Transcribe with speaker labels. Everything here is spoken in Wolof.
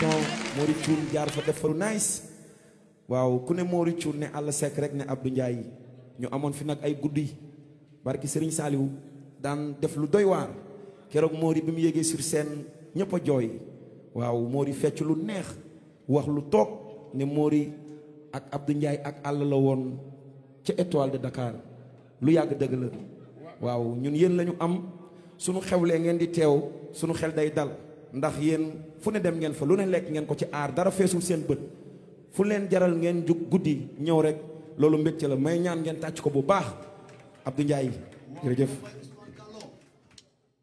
Speaker 1: Gaston Mori Thioune jaar fa def fa lu nice waaw ku ne Mori Thioune ne Alla Seck rek ne Abdou Ndiaye ñu amoon fi nag ay guddi barki Serigne Saliou daan def lu doy waar keroog Mori bi mu yéegee sur scène ñëpp a jooy waaw Mori fecc lu neex wax lu toog ne Mori ak Abdou Ndiaye ak Alla la woon ca Étoile de Dakar lu yàgg dëgg la waaw ñun yéen lañu am sunu xewlee ngeen di teew sunu xel day dal ndax yéen fu ne dem ngeen fa lu ne lekk ngeen ko ci aar dara feesul seen bët fu leen jaral ngeen jug guddi ñëw rek loolu mbégte la may ñaan ngeen tàcc ko bu baax Abdou Ndiaye jërëjëf